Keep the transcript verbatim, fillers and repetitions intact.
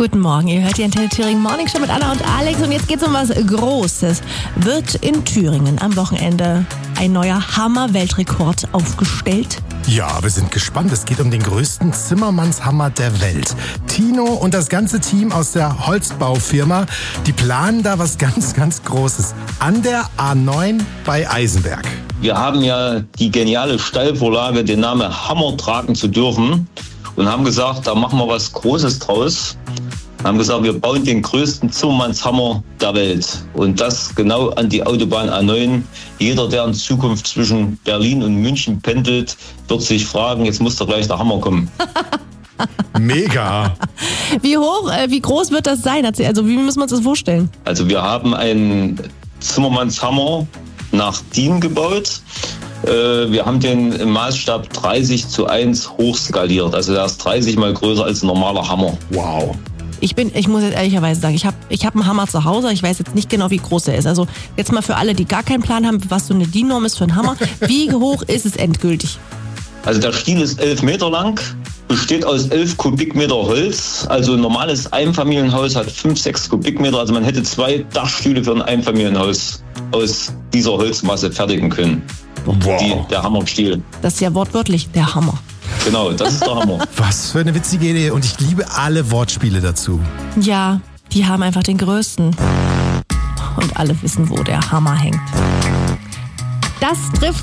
Guten Morgen, ihr hört die Antenne Thüringen Morning Show mit Anna und Alex und jetzt geht's um was Großes. Wird in Thüringen am Wochenende ein neuer Hammer-Weltrekord aufgestellt? Ja, wir sind gespannt. Es geht um den größten Zimmermannshammer der Welt. Tino und das ganze Team aus der Holzbaufirma, die planen da was ganz, ganz Großes. An der A neun bei Eisenberg. Wir haben ja die geniale Steilvorlage, den Namen Hammer tragen zu dürfen und haben gesagt, da machen wir was Großes draus. Haben gesagt, wir bauen den größten Zimmermannshammer der Welt. Und das genau an die Autobahn A neun. Jeder, der in Zukunft zwischen Berlin und München pendelt, wird sich fragen, jetzt muss doch gleich der Hammer kommen. Mega! Wie hoch, äh, wie groß wird das sein? Also wie müssen wir uns das vorstellen? Also wir haben einen Zimmermannshammer nach D I N gebaut. Wir haben den im Maßstab dreißig zu eins hochskaliert. Also der ist dreißig mal größer als ein normaler Hammer. Wow! Ich bin, ich muss jetzt ehrlicherweise sagen, ich habe ich hab einen Hammer zu Hause, ich weiß jetzt nicht genau, wie groß er ist. Also jetzt mal für alle, die gar keinen Plan haben, was so eine D I N-Norm ist für einen Hammer. Wie hoch ist es endgültig? Also der Stiel ist elf Meter lang, besteht aus elf Kubikmeter Holz. Also ein normales Einfamilienhaus hat fünf, sechs Kubikmeter. Also man hätte zwei Dachstühle für ein Einfamilienhaus aus dieser Holzmasse fertigen können. Wow. Die, der Hammerstiel. Das ist ja wortwörtlich der Hammer. Genau, das ist der Hammer. Was für eine witzige Idee und ich liebe alle Wortspiele dazu. Ja, die haben einfach den größten. Und alle wissen, wo der Hammer hängt. Das trifft